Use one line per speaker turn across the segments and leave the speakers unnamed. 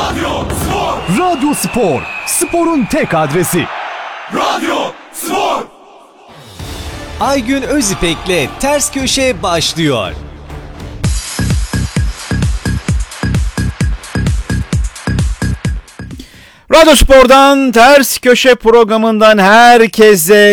Radyo Spor. Sporun tek adresi.
Radyo Spor.
Aygün Özipek'le Ters Köşe başlıyor.
Radyo Spor'dan Ters Köşe programından herkese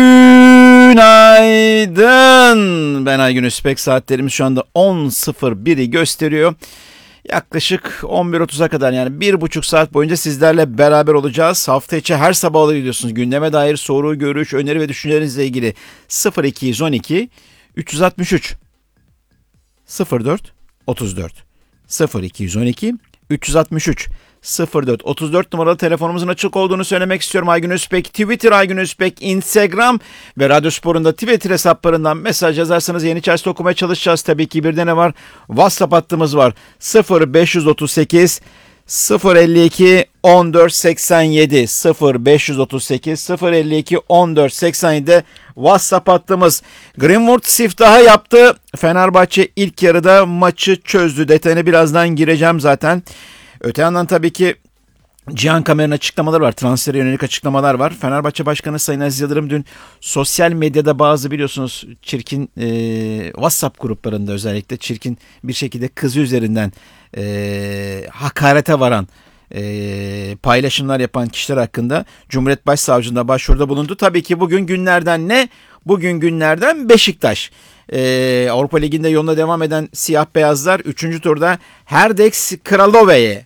günaydın. Ben Aygün Özipek. Saatlerimiz şu anda 10.01'i gösteriyor. Yaklaşık 11.30'a kadar, yani 1,5 saat boyunca sizlerle beraber olacağız. Hafta içi her sabah alabiliyorsunuz. Gündeme dair soru, görüş, öneri ve düşüncelerinizle ilgili 0212 363 04 34 0212 363 04 34 numaralı telefonumuzun açık olduğunu söylemek istiyorum. Aygün Özpek Twitter, Aygün Özpek Instagram ve Radyo Spor'un da Twitter hesaplarından mesaj yazarsanız yeni içerisinde okumaya çalışacağız. Tabii ki bir de ne var? WhatsApp hattımız var. 0538 052 1487 0538 052 1487 WhatsApp hattımız. Greenwood siftahı yaptı. Fenerbahçe ilk yarıda maçı çözdü. Detayına birazdan gireceğim zaten. Öte yandan tabii ki Cihan Kamer'in açıklamaları var. Transfere yönelik açıklamalar var. Fenerbahçe Başkanı Sayın Aziz Yıldırım dün sosyal medyada bazı, biliyorsunuz, çirkin WhatsApp gruplarında özellikle çirkin bir şekilde kızı üzerinden hakarete varan paylaşımlar yapan kişiler hakkında Cumhuriyet Başsavcılığına başvuruda bulundu. Tabii ki bugün günlerden ne? Bugün günlerden Beşiktaş. Avrupa Ligi'nde yoluna devam eden siyah beyazlar 3. turda Herdeks Kralove'ye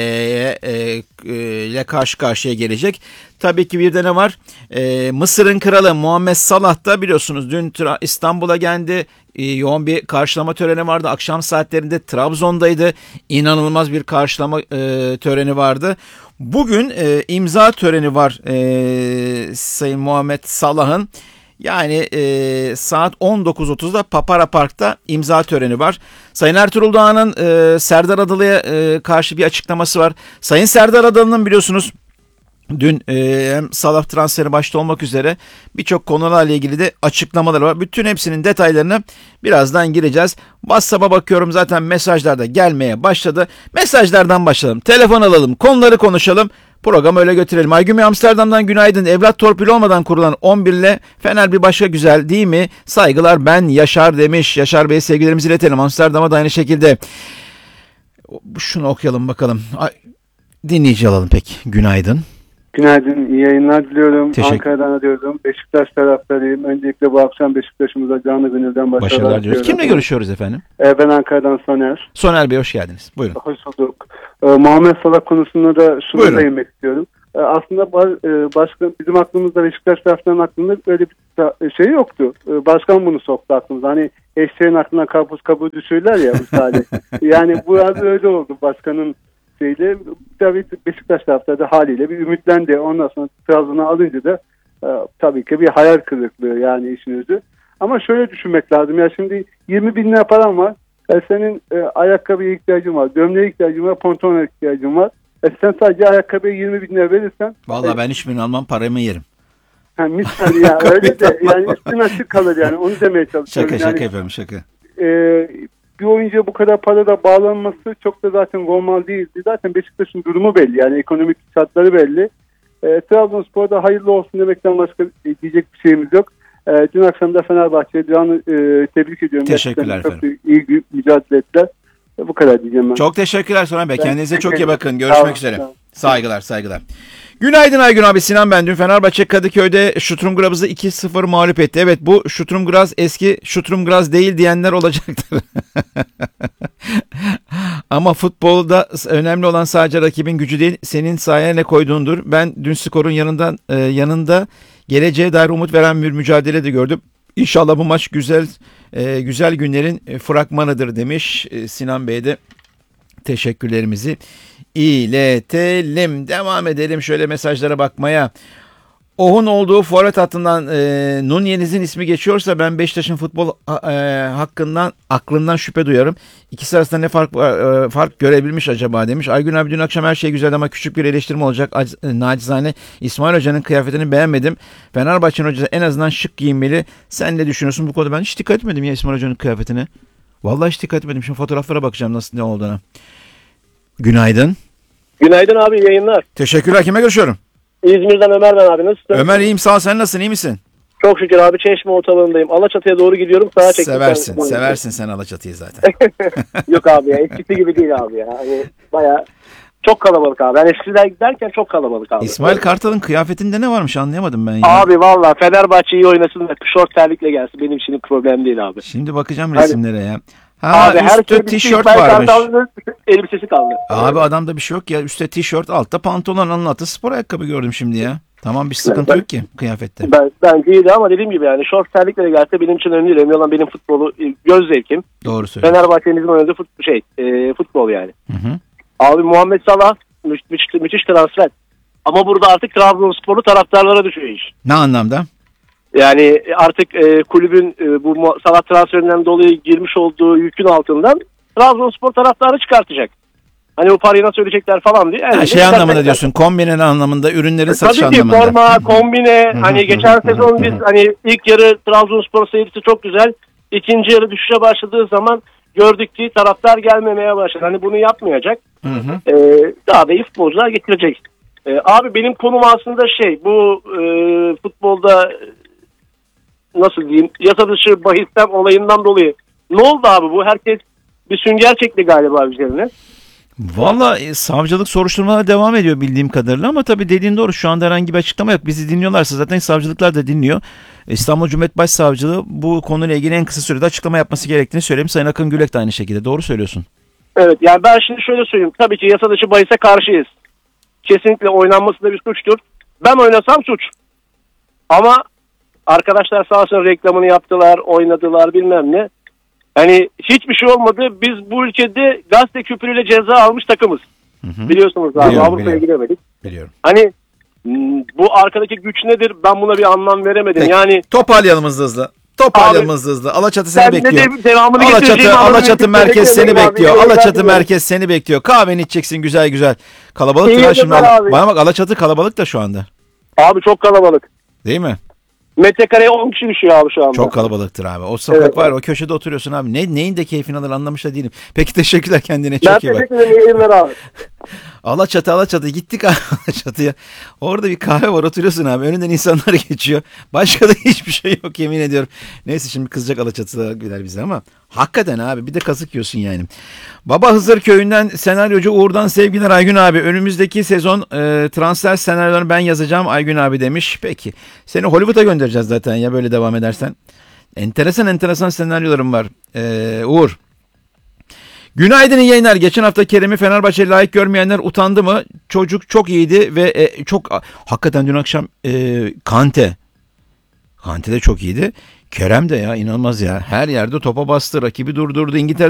ile karşı karşıya gelecek. Tabii ki bir de ne var? Mısır'ın kralı Muhammed Salah da biliyorsunuz dün İstanbul'a geldi. Yoğun bir karşılama töreni vardı. Akşam saatlerinde Trabzon'daydı. İnanılmaz bir karşılama töreni vardı. Bugün imza töreni var Sayın Muhammed Salah'ın. Yani saat 19.30'da Papara Park'ta imza töreni var. Sayın Ertuğrul Doğan'ın Serdar Adalı'ya karşı bir açıklaması var. Sayın Serdar Adalı'nın biliyorsunuz dün hem Salah transferi başta olmak üzere birçok konularla ilgili de açıklamaları var. Bütün hepsinin detaylarını birazdan gireceğiz. WhatsApp'a bakıyorum, zaten mesajlar da gelmeye başladı. Mesajlardan başlayalım. Telefon alalım, konuları konuşalım. Programı öyle götürelim. Aygün Bey Amsterdam'dan günaydın. Evlat torpili olmadan kurulan 11 ile Fener bir başka güzel değil mi? Saygılar, ben Yaşar demiş. Yaşar Bey'e sevgilerimizi iletelim. Amsterdam'a da aynı şekilde. Şunu okuyalım bakalım. Dinleyici alalım peki. Günaydın.
Günaydın, iyi yayınlar diliyorum. Ankara'dan arıyorum. Beşiktaş taraftarıyım. Öncelikle bu akşam Beşiktaş'ımıza canı gönülden başarılar diliyorum.
Kimle görüşüyoruz efendim?
Ben Ankara'dan Soner.
Soner Bey, hoş geldiniz. Buyurun.
Hoş bulduk. Muhammed Salah konusunda da şunu değinmek istiyorum. Aslında başkan, bizim aklımızda, Beşiktaş taraftarının aklında böyle bir şey yoktu. Başkan bunu soktu aklımıza. Hani eşeğin aklına karpuz kabuğu düşürürler ya misali. Yani bu arada öyle oldu başkanın şeyle. Tabii Beşiktaş taraftarı da haliyle bir ümitlendi. Ondan sonra Trabzon'a alınca da tabii ki bir hayal kırıklığı, yani işin özü. Ama şöyle düşünmek lazım. Ya şimdi 20 bin lira param var. Senin ayakkabıya ihtiyacın var, gömleğe ihtiyacın var, pantolona ihtiyacın var. Sen sadece ayakkabıya 20 bin lira verirsen... Vallahi
ben hiçbirini almam, paramı yerim.
Misal ya öyle de yani üstün açık kalır, yani onu demeye çalışıyorum.
Şaka yapıyorum, şaka.
Bir oyuncuya bu kadar para da bağlanması çok da zaten normal değildi. Zaten Beşiktaş'ın durumu belli, yani ekonomik şartları belli. Trabzonspor'da hayırlı olsun demekten başka diyecek bir şeyimiz yok. Dün akşam da Fenerbahçe'ye tebrik ediyorum.
Teşekkürler efendim.
Çok iyi mücadele ettiler. Bu kadar diyeceğim ben.
Çok teşekkürler Soner Bey. Kendinize çok iyi bakın. Görüşmek üzere. Saygılar. Günaydın Aygün abi. Sinan ben. Dün Fenerbahçe Kadıköy'de Şutrum Graz'ı 2-0 mağlup etti. Evet, bu Şutrum Graz eski Şutrum Graz değil diyenler olacaktır. Ama futbolda önemli olan sadece rakibin gücü değil, senin sahaya ne koyduğundur. Ben dün skorun yanında geleceğe dair umut veren bir mücadele de gördüm. İnşallah bu maç güzel günlerin fragmanıdır demiş Sinan Bey de. Teşekkürlerimizi iletelim. Devam edelim şöyle mesajlara bakmaya. Oh'un olduğu forvet hattından Nunez'in ismi geçiyorsa ben Beşiktaş'ın futbol aklından şüphe duyarım. İkisi arasında ne fark görebilmiş acaba demiş. Aygün abi dün akşam her şey güzeldi ama küçük bir eleştirim olacak. Nacizane İsmail Hoca'nın kıyafetini beğenmedim. Fenerbahçe'nin hocası en azından şık giyinmeli. Sen ne düşünüyorsun bu konuda? Ben hiç dikkat etmedim ya İsmail Hoca'nın kıyafetine. Vallahi hiç dikkat etmedim. Şimdi fotoğraflara bakacağım nasıl, ne olduğuna. Günaydın.
Günaydın abi, yayınlar.
Teşekkürler. Kime görüşüyorum?
İzmir'den Ömer ben abi, nasılsın?
Ömer iyiyim sağ ol. Sen nasılsın? İyi misin?
Çok şükür abi, Çeşme ortalığındayım. Alaçatı'ya doğru gidiyorum. Sağa çektim.
Seversin sen Alaçatı'yı zaten.
Yok abi ya, eskisi gibi değil abi ya. Hani baya çok kalabalık abi. Yani eskiden giderken çok kalabalık abi.
İsmail Kartal'ın kıyafetinde ne varmış anlayamadım ben ya.
Abi valla Fenerbahçe iyi oynasın da şort terlikle gelsin. Benim için problem değil abi.
Şimdi bakacağım resimlere ya.
Abi her
üstte
şey bitti,
tişört
İsmail
varmış.
Kartal'ın elbisesi kaldı.
Abi adamda bir şey yok ya. Üstte tişört, altta pantolon, anlatı spor ayakkabı gördüm şimdi ya. Tamam bir sıkıntı yok ki kıyafette.
Bence iyiydi ama dediğim gibi yani şort terlikle gelse benim için önemli değil. Önemli olan benim futbolu, göz zevkim.
Doğru söylüyorsun.
Fenerbahçe'nin oynadığı futbol yani.
Hı.
Abi Muhammed Salah müthiş transfer. Ama burada artık Trabzonsporlu taraftarlara düşüyor iş.
Ne anlamda?
Yani artık kulübün bu Salah transferinden dolayı girmiş olduğu yükün altından Trabzonspor taraftarı çıkartacak. Hani bu parayı nasıl ödeyecekler falan diye. Yani
anlamında diyorsun. Kombinen anlamında, ürünlerin satış
tabii ki
anlamında.
forma, kombine. Hani geçen sezon biz hani ilk yarı Trabzonspor seyircisi çok güzel. İkinci yarı düşüşe başladığı zaman gördük ki taraftar gelmemeye başladı. Hani bunu yapmayacak. Daha da iyi futbolcular getirecek. Abi benim konum aslında bu futbolda nasıl diyeyim, yasa dışı bahisten olayından dolayı. Ne oldu abi bu? Herkes bir sünger çekti galiba üzerine.
Valla savcılık soruşturmalara devam ediyor bildiğim kadarıyla ama tabii dediğin doğru, şu anda herhangi bir açıklama yok. Bizi dinliyorlarsa zaten savcılıklar da dinliyor. İstanbul Cumhuriyet Başsavcılığı bu konuyla ilgili en kısa sürede açıklama yapması gerektiğini söyleyeyim. Sayın Akın Gülek de aynı şekilde. Doğru söylüyorsun.
Evet, yani ben şimdi şöyle söyleyeyim. Tabii ki yasa dışı bahise karşıyız. Kesinlikle oynanması da bir suçtur. Ben oynasam suç. Ama arkadaşlar sağ olsun reklamını yaptılar, oynadılar bilmem ne. Hani hiçbir şey olmadı. Biz bu ülkede gazete küpürüyle ceza almış takımız. Biliyorsunuz abi, Avrupa'ya gidemedik.
Biliyorum.
Hani bu arkadaki güç nedir? Ben buna bir anlam veremedim.
Peki,
yani
toparlayalım hızlı. Hızlı. Alaçatı seni bekliyor.
Alaçatı
Alaçatı merkez seni bekliyor. Alaçatı merkez seni bekliyor. Kahveni içeceksin güzel güzel. Kalabalık ya şimdi. Bana bak, Alaçatı kalabalık da şu anda.
Abi çok kalabalık.
Değil mi?
Metrekareye 10 kişi düşüyor abi şu anda.
Çok kalabalıktır abi. O sokak var, o köşede oturuyorsun abi. Neyin de keyfini alır anlamış da değilim. Peki teşekkürler, kendine çok iyi bak.
Ben teşekkür ederim, yayınlar abi.
Alaçatı gittik abi Alaçatı'ya. Orada bir kahve var, oturuyorsun abi. Önünden insanlar geçiyor. Başka da hiçbir şey yok yemin ediyorum. Neyse şimdi kızacak Alaçatı'da güler bize ama hakikaten abi bir de kazık yiyorsun yani. Baba Hızır Köyü'nden senaryocu Uğur'dan sevgiler Aygün abi. Önümüzdeki sezon transfer senaryolarını ben yazacağım Aygün abi demiş. Peki seni Hollywood'a göndereceğiz zaten ya böyle devam edersen. Enteresan senaryolarım var Uğur. Günaydın, iyi yayınlar. Geçen hafta Kerem'i Fenerbahçe'ye layık görmeyenler utandı mı? Çocuk çok iyiydi ve hakikaten dün akşam Kante de çok iyiydi. Kerem de ya inanılmaz ya. Her yerde topa bastı, rakibi durdurdu. İngiltere